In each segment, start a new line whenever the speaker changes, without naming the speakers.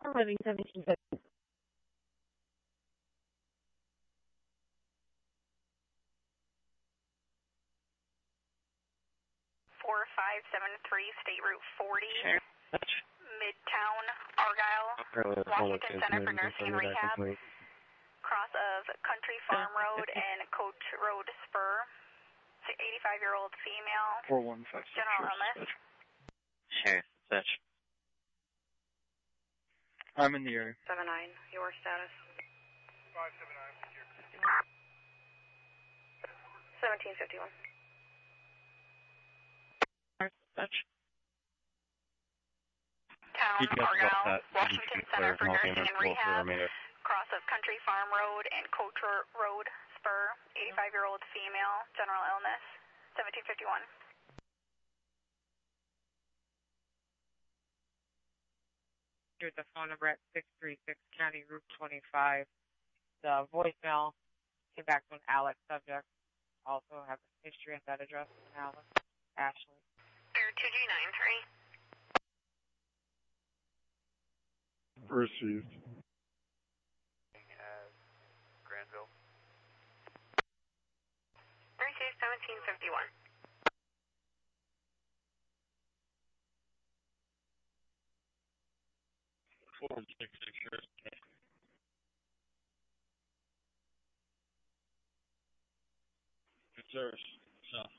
Living 1750.
4573 State Route 40,
Sure.
Midtown, Argyle, Washington Center for Nursing and Rehab, cross of Country Farm Road and Coach Road Spur, 85-year-old female,
4156.
general illness.
Sure, such. I'm in the area.
79, your status.
579,
1751.
Such.
Town, Argyle, Washington Center for Nursing and Rehab, cross of Country Farm Road and Coach Road Spur, 85-year-old female, general illness, 1751.
Here's the phone number at 636 County Route 25. The voicemail came back to an Alex subject. Also have a history at that address from Alex. Ashley.
Air 2G93.
Received.
Granville.
Received 1751.
Sir, south.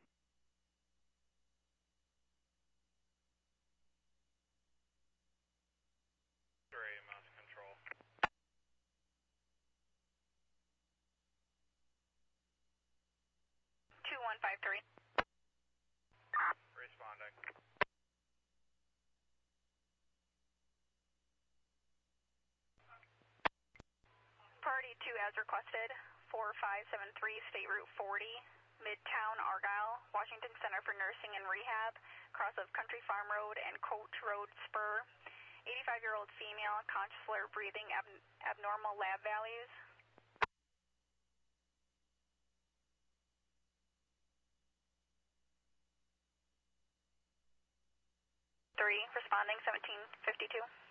Mouse control.
2153.
Responding.
Party 2 as requested, 4573 State Route 40, Midtown, Argyle, Washington Center for Nursing and Rehab, cross of Country Farm Road and Coach Road Spur, 85-year-old female, conscious alert breathing, abnormal lab values. 3, responding 1752.